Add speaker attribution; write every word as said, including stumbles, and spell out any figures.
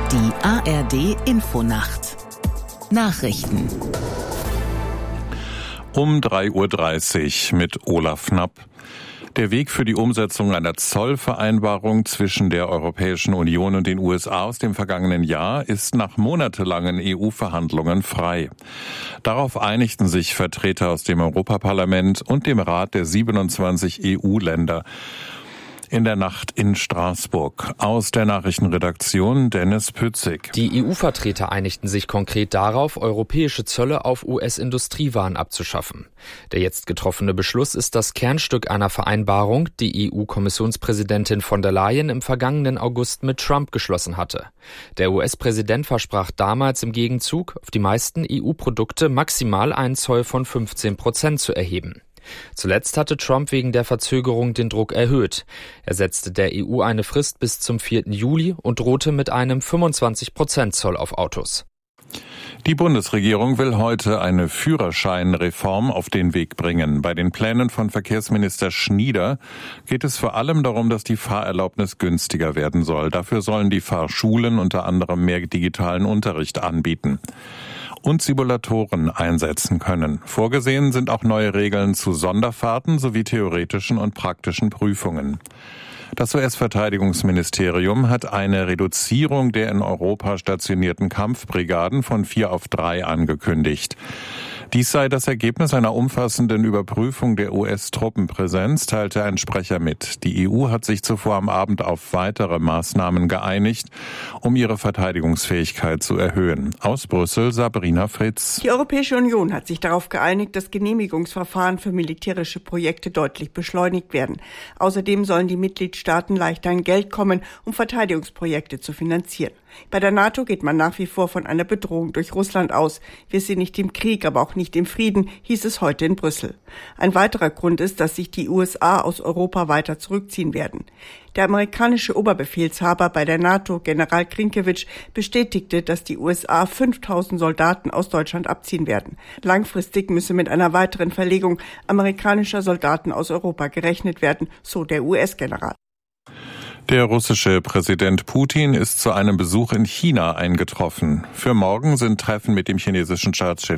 Speaker 1: Die A R D-Infonacht Nachrichten
Speaker 2: um drei Uhr dreißig mit Olaf Knapp. Der Weg für die Umsetzung einer Zollvereinbarung zwischen der Europäischen Union und den U S A aus dem vergangenen Jahr ist nach monatelangen E U-Verhandlungen frei. Darauf einigten sich Vertreter aus dem Europaparlament und dem Rat der siebenundzwanzig E U-Länder in der Nacht in Straßburg. Aus der Nachrichtenredaktion Dennis Pützig.
Speaker 3: Die E U-Vertreter einigten sich konkret darauf, europäische Zölle auf U S-Industriewaren abzuschaffen. Der jetzt getroffene Beschluss ist das Kernstück einer Vereinbarung, die E U-Kommissionspräsidentin von der Leyen im vergangenen August mit Trump geschlossen hatte. Der U S-Präsident versprach damals im Gegenzug, auf die meisten E U-Produkte maximal einen Zoll von fünfzehn Prozent zu erheben. Zuletzt hatte Trump wegen der Verzögerung den Druck erhöht. Er setzte der E U eine Frist bis zum vierten Juli und drohte mit einem fünfundzwanzig Prozent Zoll auf Autos.
Speaker 2: Die Bundesregierung will heute eine Führerscheinreform auf den Weg bringen. Bei den Plänen von Verkehrsminister Schnieder geht es vor allem darum, dass die Fahrerlaubnis günstiger werden soll. Dafür sollen die Fahrschulen unter anderem mehr digitalen Unterricht anbieten und Simulatoren einsetzen können. Vorgesehen sind auch neue Regeln zu Sonderfahrten sowie theoretischen und praktischen Prüfungen. Das U S-Verteidigungsministerium hat eine Reduzierung der in Europa stationierten Kampfbrigaden von vier auf drei angekündigt. Dies sei das Ergebnis einer umfassenden Überprüfung der U S-Truppenpräsenz, teilte ein Sprecher mit. Die E U hat sich zuvor am Abend auf weitere Maßnahmen geeinigt, um ihre Verteidigungsfähigkeit zu erhöhen. Aus Brüssel Sabrina Fritz.
Speaker 4: Die Europäische Union hat sich darauf geeinigt, dass Genehmigungsverfahren für militärische Projekte deutlich beschleunigt werden. Außerdem sollen die Mitgliedstaaten leichter an Geld kommen, um Verteidigungsprojekte zu finanzieren. Bei der NATO geht man nach wie vor von einer Bedrohung durch Russland aus. Wir sind nicht im Krieg, aber auch nicht im Frieden, hieß es heute in Brüssel. Ein weiterer Grund ist, dass sich die U S A aus Europa weiter zurückziehen werden. Der amerikanische Oberbefehlshaber bei der NATO, General Krinkewitsch, bestätigte, dass die U S A fünftausend Soldaten aus Deutschland abziehen werden. Langfristig müsse mit einer weiteren Verlegung amerikanischer Soldaten aus Europa gerechnet werden, so der U S-General.
Speaker 2: Der russische Präsident Putin ist zu einem Besuch in China eingetroffen. Für morgen sind Treffen mit dem chinesischen Staatschef